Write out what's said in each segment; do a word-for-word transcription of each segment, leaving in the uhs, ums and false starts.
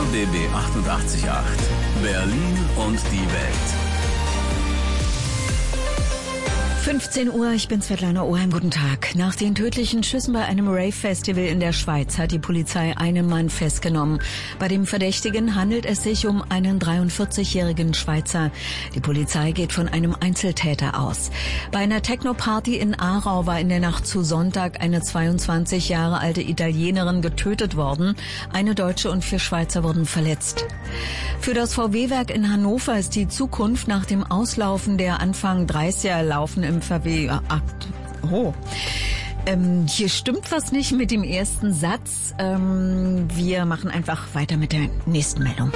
B B achtundachtzig Komma acht. Berlin und die Welt. fünfzehn Uhr, ich bin Svetlana Oheim, guten Tag. Nach den tödlichen Schüssen bei einem Rave-Festival in der Schweiz hat die Polizei einen Mann festgenommen. Bei dem Verdächtigen handelt es sich um einen dreiundvierzigjährigen Schweizer. Die Polizei geht von einem Einzeltäter aus. Bei einer Techno-Party in Aarau war in der Nacht zu Sonntag eine zweiundzwanzig Jahre alte Italienerin getötet worden. Eine Deutsche und vier Schweizer wurden verletzt. Für das V W-Werk in Hannover ist die Zukunft nach dem Auslaufen der Anfang dreißiger Laufen im V W-Akt. Oh. Ähm, hier stimmt was nicht mit dem ersten Satz. Ähm, wir machen einfach weiter mit der nächsten Meldung.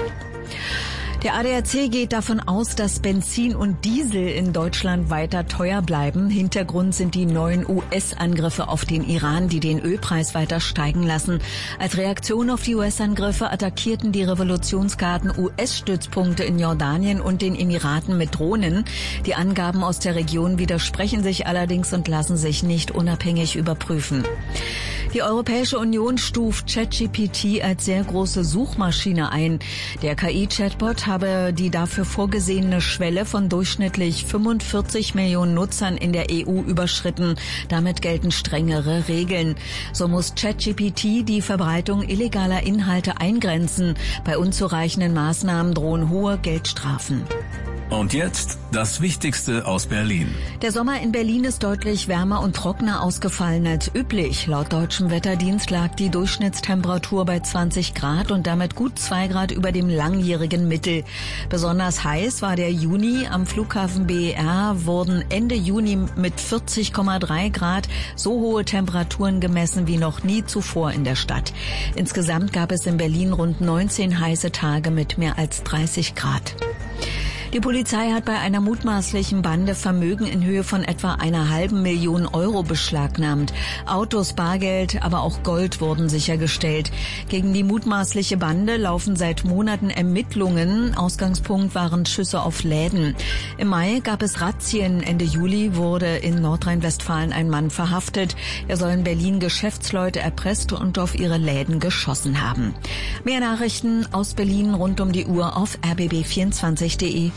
Der A D A C geht davon aus, dass Benzin und Diesel in Deutschland weiter teuer bleiben. Hintergrund sind die neuen U S-Angriffe auf den Iran, die den Ölpreis weiter steigen lassen. Als Reaktion auf die U S-Angriffe attackierten die Revolutionsgarden U S-Stützpunkte in Jordanien und den Emiraten mit Drohnen. Die Angaben aus der Region widersprechen sich allerdings und lassen sich nicht unabhängig überprüfen. Die Europäische Union stuft ChatGPT als sehr große Suchmaschine ein. Der K I-Chatbot habe die dafür vorgesehene Schwelle von durchschnittlich fünfundvierzig Millionen Nutzern in der E U überschritten. Damit gelten strengere Regeln. So muss ChatGPT die Verbreitung illegaler Inhalte eingrenzen. Bei unzureichenden Maßnahmen drohen hohe Geldstrafen. Und jetzt das Wichtigste aus Berlin. Der Sommer in Berlin ist deutlich wärmer und trockener ausgefallen als üblich. Laut deutschem Wetterdienst lag die Durchschnittstemperatur bei zwanzig Grad und damit gut zwei Grad über dem langjährigen Mittel. Besonders heiß war der Juni. Am Flughafen B E R wurden Ende Juni mit vierzig Komma drei Grad so hohe Temperaturen gemessen wie noch nie zuvor in der Stadt. Insgesamt gab es in Berlin rund neunzehn heiße Tage mit mehr als dreißig Grad. Die Polizei hat bei einer mutmaßlichen Bande Vermögen in Höhe von etwa einer halben Million Euro beschlagnahmt. Autos, Bargeld, aber auch Gold wurden sichergestellt. Gegen die mutmaßliche Bande laufen seit Monaten Ermittlungen. Ausgangspunkt waren Schüsse auf Läden. Im Mai gab es Razzien. Ende Juli wurde in Nordrhein-Westfalen ein Mann verhaftet. Er soll in Berlin Geschäftsleute erpresst und auf ihre Läden geschossen haben. Mehr Nachrichten aus Berlin rund um die Uhr auf r b b vierundzwanzig punkt de.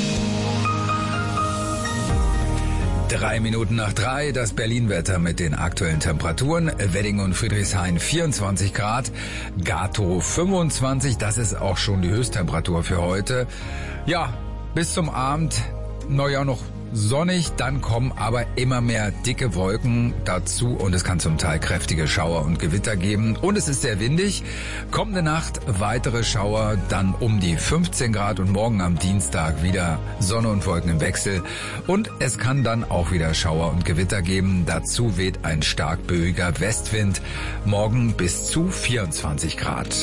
Drei Minuten nach drei, das Berlin-Wetter mit den aktuellen Temperaturen. Wedding und Friedrichshain vierundzwanzig Grad, Gatow fünfundzwanzig, das ist auch schon die Höchsttemperatur für heute. Ja, bis zum Abend, naja, noch sonnig, dann kommen aber immer mehr dicke Wolken dazu und es kann zum Teil kräftige Schauer und Gewitter geben und es ist sehr windig. Kommende Nacht weitere Schauer, dann um die fünfzehn Grad und morgen am Dienstag wieder Sonne und Wolken im Wechsel und es kann dann auch wieder Schauer und Gewitter geben. Dazu weht ein stark böiger Westwind, morgen bis zu vierundzwanzig Grad.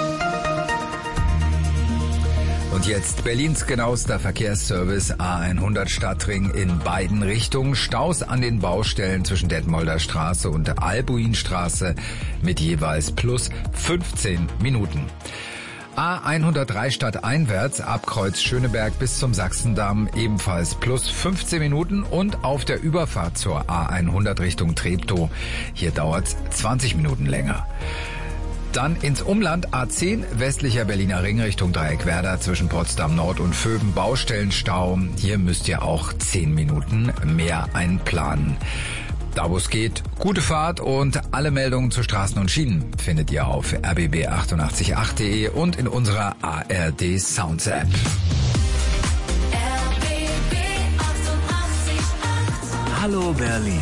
Und jetzt Berlins genauester Verkehrsservice A hundert Stadtring in beiden Richtungen. Staus an den Baustellen zwischen Detmolder Straße und der Albuinstraße mit jeweils plus fünfzehn Minuten. A hundertdrei stadteinwärts ab Kreuz Schöneberg bis zum Sachsendamm ebenfalls plus fünfzehn Minuten und auf der Überfahrt zur A hundert Richtung Treptow. Hier dauert's zwanzig Minuten länger. Dann ins Umland A zehn, westlicher Berliner Ring Richtung Dreieckwerder zwischen Potsdam Nord und Vöben Baustellenstau. Hier müsst ihr auch zehn Minuten mehr einplanen. Da wo es geht, gute Fahrt und alle Meldungen zu Straßen und Schienen findet ihr auf r b b achtundachtzig Komma acht punkt de und in unserer A R D Sounds App. Hallo Berlin.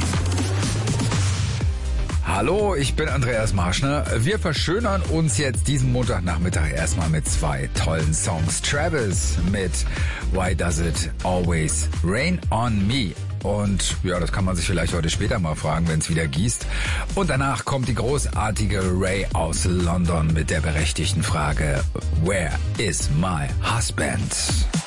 Hallo, ich bin Andreas Marschner. Wir verschönern uns jetzt diesen Montagnachmittag erstmal mit zwei tollen Songs. Travis mit Why Does It Always Rain on Me? Und ja, das kann man sich vielleicht heute später mal fragen, wenn es wieder gießt. Und danach kommt die großartige Ray aus London mit der berechtigten Frage Where is my husband?